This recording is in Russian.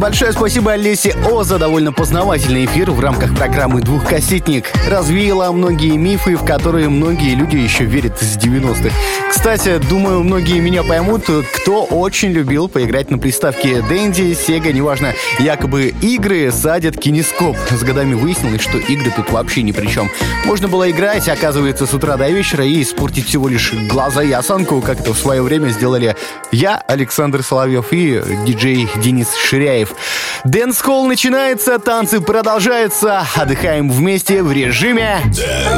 Большое спасибо Олесе О за довольно познавательный эфир в рамках программы «Двухкассетник». Развеяла многие мифы, в которые многие люди еще верят с 90-х. Кстати, думаю, многие меня поймут, кто очень любил поиграть на приставке Dendy, Sega, неважно, якобы игры садят кинескоп. С годами выяснилось, что игры тут вообще ни при чем. Можно было играть, оказывается, с утра до вечера и испортить всего лишь глаза и осанку, как это в свое время сделали я, Александр Соловьев, и диджей Денис Ширяев. Дэнс-холл начинается, танцы продолжаются, отдыхаем вместе в режиме...